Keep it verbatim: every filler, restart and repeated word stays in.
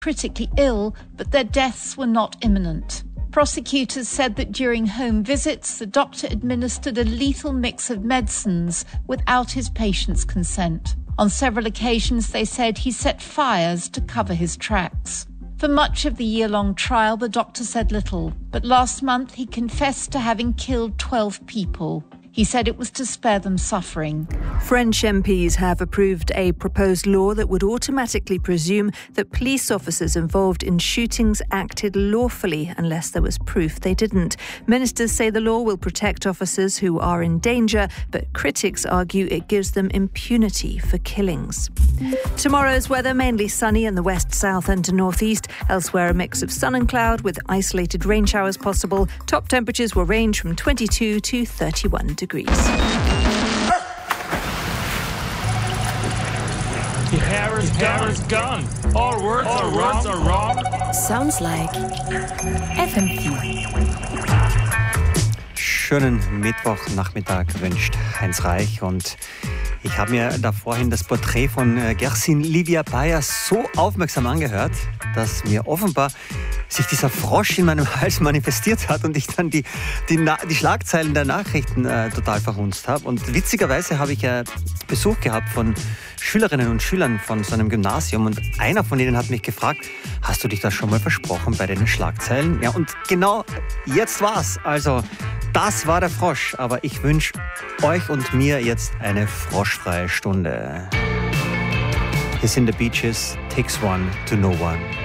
critically ill, but their deaths were not imminent. Prosecutors said that during home visits, the doctor administered a lethal mix of medicines without his patient's consent. On several occasions, they said he set fires to cover his tracks. For much of the year-long trial, the doctor said little, but last month he confessed to having killed twelve people. He said it was to spare them suffering. French M Ps have approved a proposed law that would automatically presume that police officers involved in shootings acted lawfully unless there was proof they didn't. Ministers say the law will protect officers who are in danger, but critics argue it gives them impunity for killings. Tomorrow's weather, mainly sunny in the west, south and northeast. Elsewhere, a mix of sun and cloud with isolated rain showers possible. Top temperatures will range from twenty-two to thirty-one degrees. The hair is, the hair is gone. All words, All are, words wrong. are wrong. Sounds like F M vier. Schönen Mittwochnachmittag wünscht Heinz Reich, und ich habe mir da vorhin das Porträt von Gersin Livia Bayer so aufmerksam angehört, dass mir offenbar sich dieser Frosch in meinem Hals manifestiert hat und ich dann die, die, Na- die Schlagzeilen der Nachrichten äh, total verhunzt habe. Und witzigerweise habe ich äh, Besuch gehabt von Schülerinnen und Schülern von so einem Gymnasium, und einer von ihnen hat mich gefragt: Hast du dich das schon mal versprochen bei den Schlagzeilen? Ja, und genau jetzt war's. Also, das war der Frosch, aber ich wünsche euch und mir jetzt eine froschfreie Stunde. Hier sind The Beaches, Takes One to Know One.